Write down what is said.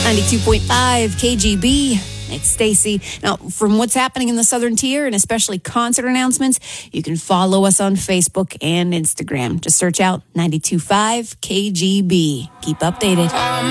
92.5 KGB. It's Stacy. Now, from what's happening in the Southern Tier and especially concert announcements, you can follow us on Facebook and Instagram. Just search out 92.5 KGB. Keep updated.